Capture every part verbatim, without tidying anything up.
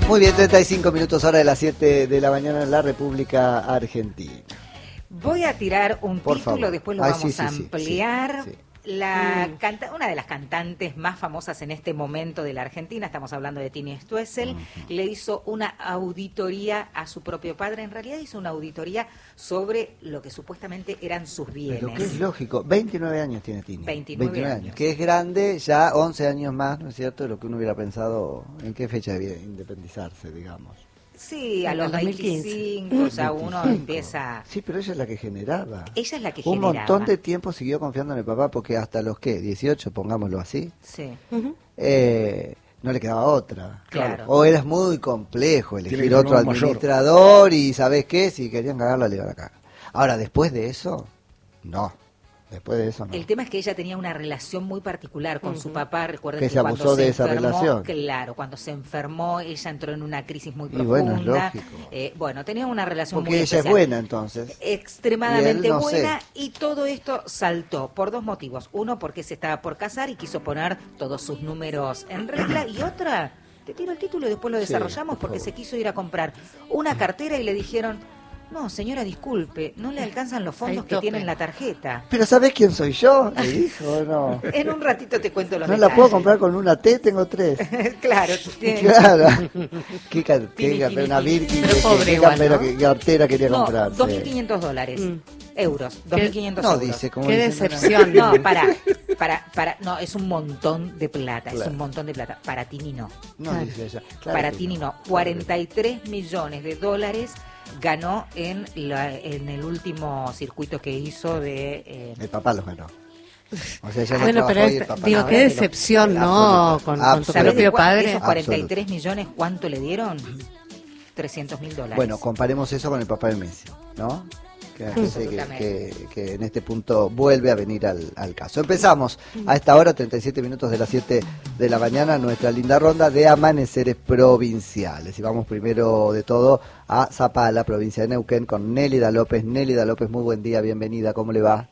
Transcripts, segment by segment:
Muy bien, treinta y cinco minutos, hora de las siete de la mañana en la República Argentina. Voy a tirar un Por título, favor. después lo Ay, vamos sí, sí, a sí, ampliar. sí, sí. La Mm. canta, una de las cantantes más famosas en este momento de la Argentina, estamos hablando de Tini Stoessel, uh-huh. le hizo una auditoría a su propio padre. En realidad hizo una auditoría sobre lo que supuestamente eran sus bienes. Pero que es lógico, veintinueve años tiene Tini. veintinueve, veintinueve años. años. Que es grande, ya once años más, ¿no es cierto?, de lo que uno hubiera pensado en qué fecha debía independizarse, digamos. Sí, a los dos mil quince. veinticinco ya uno empieza... Sí, pero ella es la que generaba. Ella es la que Un generaba. montón de tiempo siguió confiando en el papá porque hasta los, ¿qué? dieciocho, pongámoslo así. Sí. Uh-huh. Eh, no le quedaba otra. Claro. O era muy complejo elegir Tiene otro administrador mayor. Y ¿sabés qué? Si querían cagarla, le iban a cagar. Ahora, después de eso, no. Después de eso, no. El tema es que ella tenía una relación muy particular con uh-huh. su papá. Recuerden que, que se abusó cuando de se esa enfermó, relación. Claro, cuando se enfermó, ella entró en una crisis muy y profunda. Bueno, es lógico. Eh, bueno, tenía una relación Porque muy ella especial. es buena, entonces. Extremadamente y no buena, sé. y todo esto saltó por dos motivos. Uno, porque se estaba por casar y quiso poner todos sus números en regla, y otra, te tiro el título y después lo desarrollamos, sí, por porque favor. se quiso ir a comprar una cartera y le dijeron: no, señora, disculpe, no le alcanzan los fondos que tiene en la tarjeta. ¿Pero sabés quién soy yo? Le dijo, no. En un ratito te cuento los No detalles. la puedo comprar con una T, tengo tres. Claro. Tiene... Claro. ¿Qué, ca- Tini, qué, tini, una tini. Virkin? Pero ¿Qué, pobre qué, igual, campera, ¿no? qué cartera quería No, comprarse? dos mil quinientos dólares. Mm. Euros, dos mil quinientos No, euros. dice, como Qué diciendo, decepción. No, para, para, para, no, es un montón de plata, Claro. es un montón de plata. Para Tini no. No, Claro. dice ella. Claro Para que Tini no. cuarenta y tres millones de dólares ganó en, la, en el último circuito que hizo de... Eh, El papá los ganó. O sea, ella no Bueno, pero trabajó y el esta- papá digo, no. qué decepción, ¿no? Absoluta. Con, con tu Absoluta. ¿sabés de propio cua- padre. de esos cuarenta y tres Absoluta. millones cuánto le dieron? trescientos mil dólares. Bueno, comparemos eso con el papá de Messi, ¿no? Que, que, Absolutamente. que, que en este punto vuelve a venir al, al caso. Empezamos a esta hora, treinta y siete minutos de las siete de la mañana, nuestra linda ronda de amaneceres provinciales. Y vamos primero de todo a Zapala, provincia de Neuquén, con Nélida López. Nélida López, muy buen día, bienvenida, ¿cómo le va?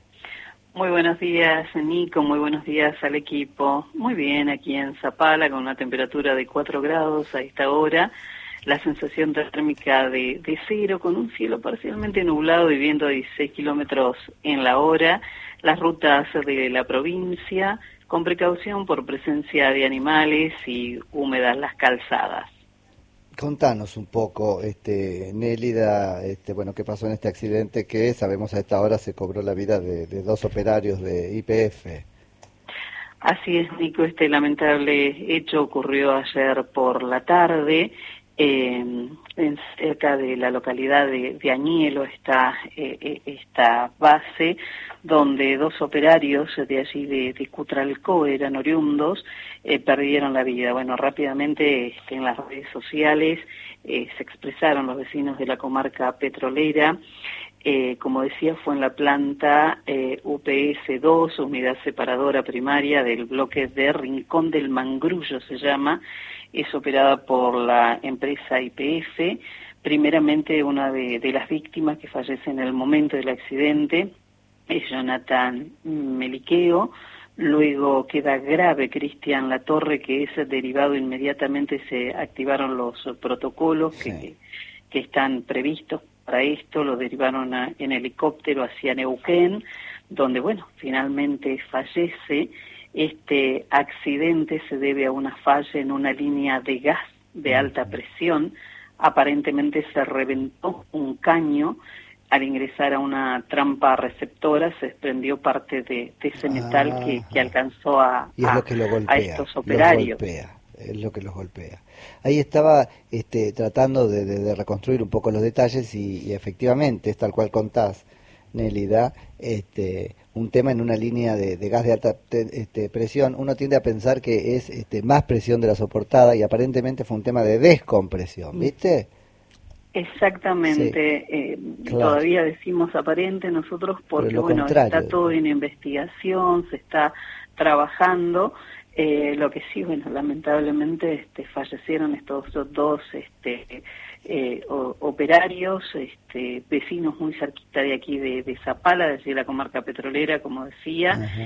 Muy buenos días, Nico, muy buenos días al equipo. Muy bien, aquí en Zapala, con una temperatura de cuatro grados a esta hora. La sensación térmica de, de cero, con un cielo parcialmente nublado y viento a dieciséis kilómetros en la hora. Las rutas de la provincia, con precaución por presencia de animales y húmedas las calzadas. Contanos un poco, este, Nélida, este, bueno, qué pasó en este accidente que sabemos a esta hora se cobró la vida de, de dos operarios de Y P F. Así es, Nico, este lamentable hecho ocurrió ayer por la tarde. Eh, en cerca de la localidad de, de Añelo está eh, esta base donde dos operarios de allí de, de Cutralcó, eran oriundos, eh, perdieron la vida. Bueno, rápidamente este, en las redes sociales eh, se expresaron los vecinos de la comarca petrolera. Eh, como decía, fue en la planta eh, U P S dos, unidad separadora primaria del bloque de Rincón del Mangrullo se llama. Es operada por la empresa Y P F. Primeramente, una de, de las víctimas que fallece en el momento del accidente es Jonathan Meliqueo. Luego queda grave Cristian Latorre, que es derivado inmediatamente, se activaron los protocolos que, Sí. que están previstos para esto, lo derivaron a, en helicóptero hacia Neuquén, donde, bueno, finalmente fallece. Este accidente se debe a una falla en una línea de gas de alta presión. Aparentemente se reventó un caño. Al ingresar a una trampa receptora se desprendió parte de, de ese metal Ah, que, que alcanzó a, y es a, lo que lo a golpea, estos operarios. los golpea, es lo que los golpea. Ahí estaba este, tratando de, de, de reconstruir un poco los detalles y, y efectivamente es tal cual contás, Nélida, este, un tema en una línea de, de gas de alta te, este, presión. Uno tiende a pensar que es este, más presión de la soportada y aparentemente fue un tema de descompresión, ¿viste? Exactamente, Sí, eh, claro. Todavía decimos aparente nosotros porque, Pero lo bueno, contrario. está todo en investigación, se está trabajando. Eh, lo que sí, bueno, lamentablemente este, fallecieron estos dos este, eh, o, operarios, este, vecinos muy cerquita de aquí de, de Zapala, de, de la comarca petrolera, como decía. Ajá.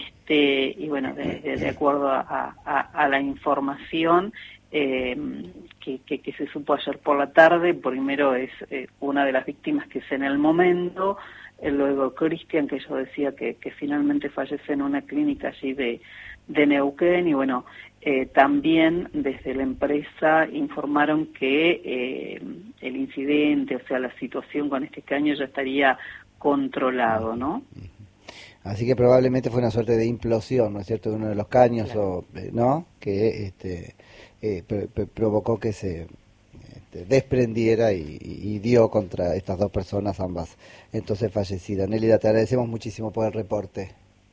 Este, y bueno, de, de, de acuerdo a, a, a la información, eh, que, que, que se supo ayer por la tarde. Primero es eh, una de las víctimas que es en el momento, eh, luego Cristian, que yo decía que, que finalmente fallece en una clínica allí de, de Neuquén, y bueno, eh, también desde la empresa informaron que eh, el incidente, o sea, la situación con este caño ya estaría controlado, ¿no? Así que probablemente fue una suerte de implosión, ¿no es cierto?, de uno de los caños, claro. o, ¿no?, que este, eh, pr pr provocó que se este, desprendiera y, y dio contra estas dos personas, ambas entonces fallecidas. Nélida, te agradecemos muchísimo por el reporte.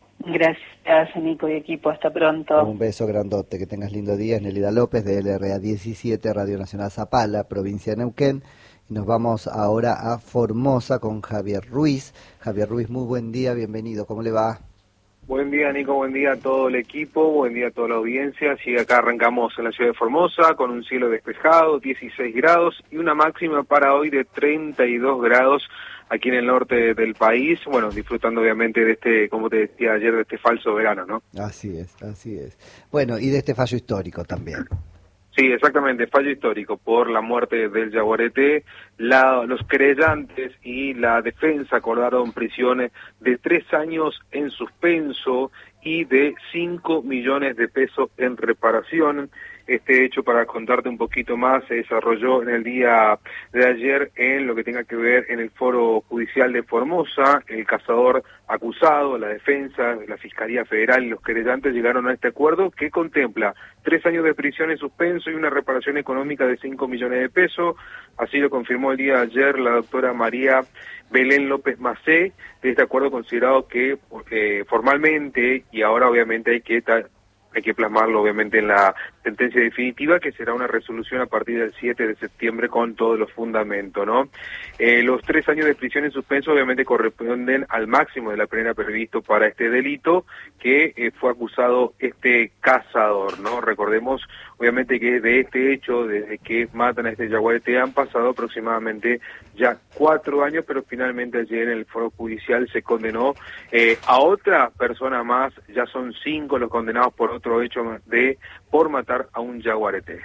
Gracias, Nico y equipo. Hasta pronto. Un beso grandote. Que tengas lindo día. Es Nélida López, de L R A diecisiete, Radio Nacional Zapala, provincia de Neuquén. Y nos vamos ahora a Formosa con Javier Ruiz. Javier Ruiz, muy buen día, bienvenido. ¿Cómo le va? Buen día, Nico. Buen día a todo el equipo. Buen día a toda la audiencia. Sí, acá arrancamos en la ciudad de Formosa con un cielo despejado, dieciséis grados y una máxima para hoy de treinta y dos grados. Aquí en el norte del país, bueno, disfrutando obviamente de este, como te decía ayer, de este falso verano, ¿no? Así es, así es. Bueno, y de este fallo histórico también. Sí, exactamente, fallo histórico por la muerte del yaguareté. La, los querellantes y la defensa acordaron prisiones de tres años en suspenso y de cinco millones de pesos en reparación. Este hecho, para contarte un poquito más, se desarrolló en el día de ayer en lo que tenga que ver en el Foro Judicial de Formosa. El cazador acusado, la defensa, la Fiscalía Federal y los querellantes llegaron a este acuerdo que contempla tres años de prisión en suspenso y una reparación económica de cinco millones de pesos. Así lo confirmó el día de ayer la doctora María Belén López Macé, de este acuerdo considerado que eh, formalmente, y ahora obviamente hay que hay que plasmarlo obviamente en la sentencia definitiva, que será una resolución a partir del siete de septiembre con todos los fundamentos, ¿no? Eh, los tres años de prisión en suspenso obviamente corresponden al máximo de la pena previsto para este delito que eh, fue acusado este cazador, ¿no? Recordemos obviamente que de este hecho, desde que matan a este yaguareté, han pasado aproximadamente ya cuatro años, pero finalmente ayer en el Foro Judicial se condenó eh, a otra persona más. Ya son cinco los condenados por otro hecho de por matar a un yaguareté.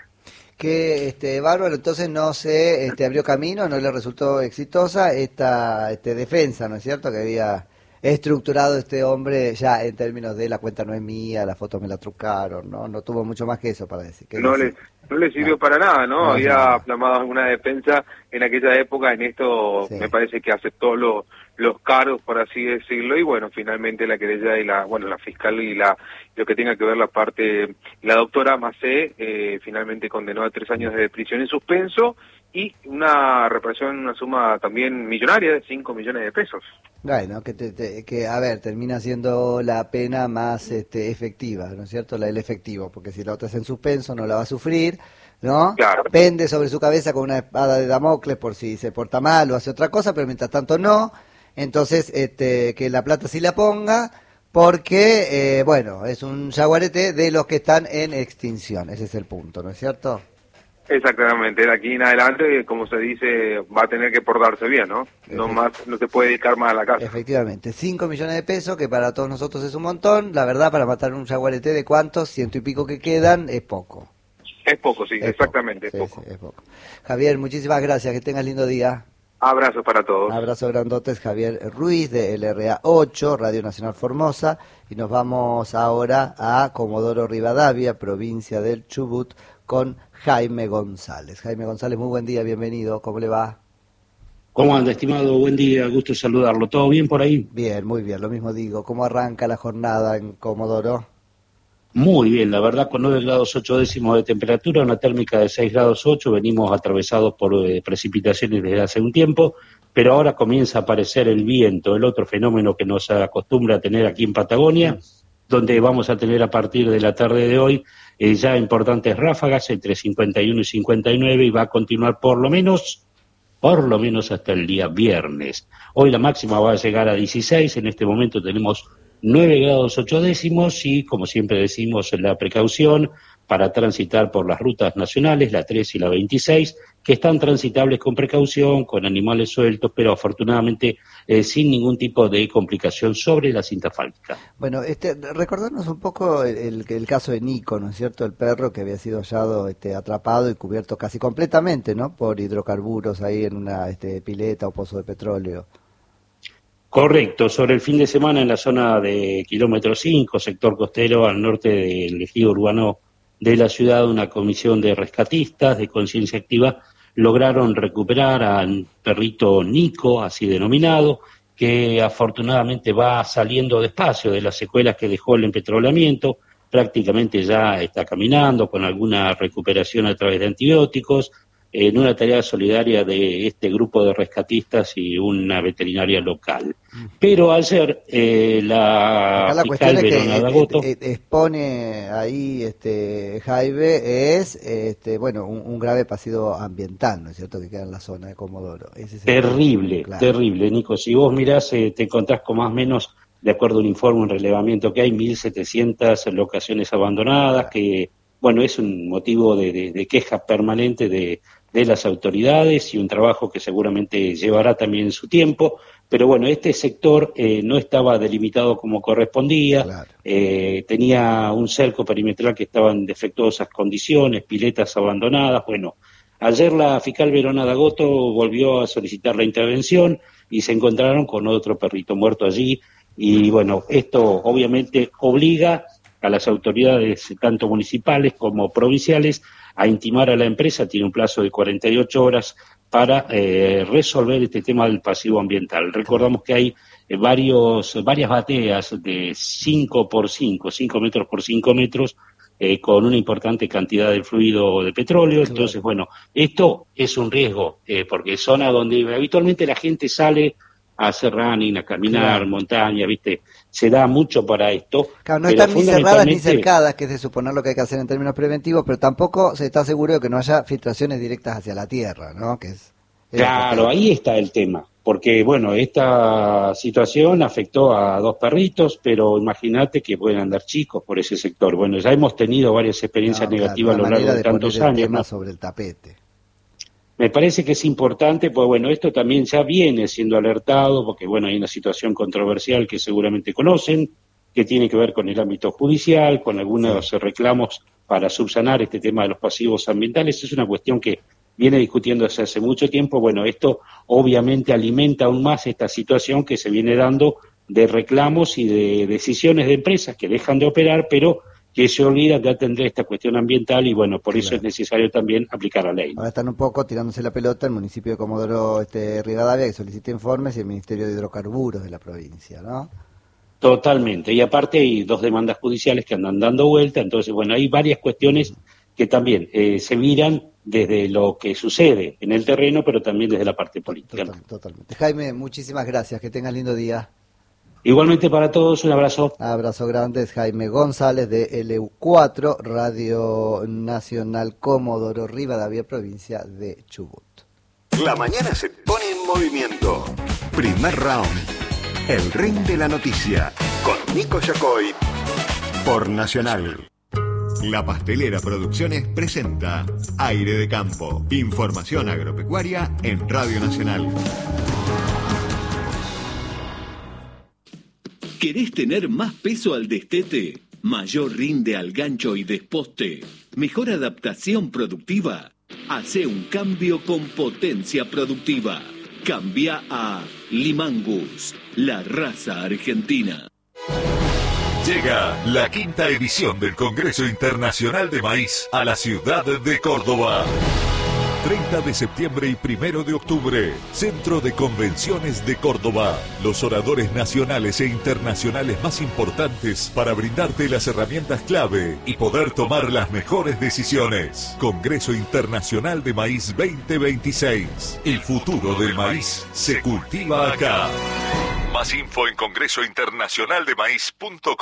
Que este bárbaro, entonces no se este, abrió camino, no le resultó exitosa esta este, defensa, ¿no es cierto?, que había estructurado este hombre ya en términos de la cuenta no es mía, la foto me la trucaron, ¿no? No tuvo mucho más que eso para decir. No le, no le sirvió no. para nada, ¿no? no había no. plasmado alguna defensa en aquella época, en esto sí. Me parece que aceptó los los cargos, por así decirlo, y bueno, finalmente la querella y la, bueno, la fiscal y la lo que tenga que ver la parte, la doctora Macé, eh, finalmente condenó a tres años de prisión en suspenso y una reparación, una suma también millonaria de cinco millones de pesos. Bueno, que, te, te, que a ver, termina siendo la pena más este, efectiva, ¿no es cierto?, la del efectivo, porque si la otra es en suspenso no la va a sufrir, ¿no? Claro. Pende sobre su cabeza con una espada de Damocles por si se porta mal o hace otra cosa, pero mientras tanto no. Entonces, este, que la plata sí la ponga, porque, eh, bueno, es un yaguareté de los que están en extinción. Ese es el punto, ¿no es cierto? Exactamente, de aquí en adelante, como se dice, va a tener que portarse bien, ¿no? No más, no se puede dedicar más a la casa. Efectivamente, cinco millones de pesos, que para todos nosotros es un montón. La verdad, para matar un yaguareté de cuántos, ciento y pico que quedan, es poco. Es poco, sí, es exactamente, poco. es, Sí, poco. Sí, es poco. Javier, muchísimas gracias, que tengas lindo día. Abrazo para todos. Abrazo grandotes, Javier Ruiz de L R A ocho, Radio Nacional Formosa, y nos vamos ahora a Comodoro Rivadavia, provincia del Chubut, con Jaime González. Jaime González, muy buen día, bienvenido, ¿cómo le va? ¿Cómo anda, estimado? Buen día, gusto saludarlo. ¿Todo bien por ahí? Bien, muy bien, lo mismo digo. ¿Cómo arranca la jornada en Comodoro? Muy bien, la verdad, con nueve grados ocho décimos de temperatura, una térmica de seis grados ocho, venimos atravesados por eh, precipitaciones desde hace un tiempo, pero ahora comienza a aparecer el viento, el otro fenómeno que nos acostumbra a tener aquí en Patagonia, donde vamos a tener a partir de la tarde de hoy eh, ya importantes ráfagas entre cincuenta y uno y cincuenta y nueve, y va a continuar por lo menos, por lo menos hasta el día viernes. Hoy la máxima va a llegar a dieciséis, en este momento tenemos nueve grados ocho décimos y, como siempre decimos, la precaución para transitar por las rutas nacionales, la tres y la veintiséis, que están transitables con precaución, con animales sueltos, pero afortunadamente eh, sin ningún tipo de complicación sobre la cinta asfáltica. Bueno, este, recordarnos un poco el, el, el caso de Nico, ¿no es cierto? El perro que había sido hallado este, atrapado y cubierto casi completamente, ¿no? Por hidrocarburos ahí en una este, pileta o pozo de petróleo. Correcto, sobre el fin de semana en la zona de kilómetro cinco, sector costero al norte del ejido urbano de la ciudad, una comisión de rescatistas de conciencia activa lograron recuperar al perrito Nico, así denominado, que afortunadamente va saliendo despacio de las secuelas que dejó el empetrolamiento, prácticamente ya está caminando con alguna recuperación a través de antibióticos, en una tarea solidaria de este grupo de rescatistas y una veterinaria local. Pero ayer eh, la, Acá la fiscal Verona D'Agoto expone ahí, este, Jaime, es este, bueno un, un grave pasivo ambiental, ¿no es cierto?, que queda en la zona de Comodoro. Ese es terrible, el... claro. terrible, Nico. Si vos mirás, eh, te encontrás con más o menos, de acuerdo a un informe, un relevamiento que hay mil setecientas locaciones abandonadas, claro. que, bueno, es un motivo de, de, de queja permanente de de las autoridades y un trabajo que seguramente llevará también su tiempo, pero bueno, este sector eh, no estaba delimitado como correspondía, claro. eh, tenía un cerco perimetral que estaba en defectuosas condiciones, piletas abandonadas. Bueno, ayer la fiscal Verona D'Agoto volvió a solicitar la intervención y se encontraron con otro perrito muerto allí, y bueno, esto obviamente obliga a las autoridades tanto municipales como provinciales a intimar a la empresa, tiene un plazo de cuarenta y ocho horas para eh, resolver este tema del pasivo ambiental. Recordamos que hay eh, varios varias bateas de cinco por cinco, cinco metros por cinco metros, eh, con una importante cantidad de fluido de petróleo. Entonces, bueno, esto es un riesgo, eh, porque es zona donde habitualmente la gente sale a hacer running, a caminar, claro. montaña, ¿viste? Se da mucho para esto. Claro, no están ni cerradas ni cercadas, que es de suponer lo que hay que hacer en términos preventivos, pero tampoco se está seguro de que no haya filtraciones directas hacia la tierra, ¿no? Que es, es claro, ahí está el tema, porque, bueno, esta situación afectó a dos perritos, pero imagínate que pueden andar chicos por ese sector. Bueno, ya hemos tenido varias experiencias no, negativas claro, a lo largo de, de tantos poner el años. Tema ¿no? sobre el tapete. Me parece que es importante, pues bueno, esto también ya viene siendo alertado, porque bueno, hay una situación controversial que seguramente conocen, que tiene que ver con el ámbito judicial, con algunos sí. reclamos para subsanar este tema de los pasivos ambientales. Es una cuestión que viene discutiéndose hace mucho tiempo. Bueno, esto obviamente alimenta aún más esta situación que se viene dando de reclamos y de decisiones de empresas que dejan de operar, pero que se olvida de atender esta cuestión ambiental y bueno, por claro. eso es necesario también aplicar la ley. Ahora están un poco tirándose la pelota el municipio de Comodoro este, Rivadavia, que solicita informes, y el Ministerio de Hidrocarburos de la provincia, ¿no? Totalmente, y aparte hay dos demandas judiciales que andan dando vuelta, entonces bueno, hay varias cuestiones que también eh, se miran desde lo que sucede en el terreno, pero también desde la parte política. Total, totalmente. Jaime, muchísimas gracias, que tengas lindo día. Igualmente para todos, un abrazo. Abrazo grande, es Jaime González de L U cuatro, Radio Nacional Comodoro Rivadavia, provincia de Chubut. La mañana se pone en movimiento. Primer round. El ring de la noticia. Con Nico Yacoy. Por Nacional. La Pastelera Producciones presenta Aire de Campo. Información agropecuaria en Radio Nacional. ¿Querés tener más peso al destete? ¿Mayor rinde al gancho y desposte? ¿Mejor adaptación productiva? Hacé un cambio con potencia productiva. Cambia a Limangus, la raza argentina. Llega la quinta edición del Congreso Internacional de Maíz a la ciudad de Córdoba. treinta de septiembre y primero de octubre, Centro de Convenciones de Córdoba. Los oradores nacionales e internacionales más importantes para brindarte las herramientas clave y poder tomar las mejores decisiones. Congreso Internacional de Maíz veinte veintiséis. El futuro del maíz se cultiva acá. Más info en congreso internacional de maíz punto com.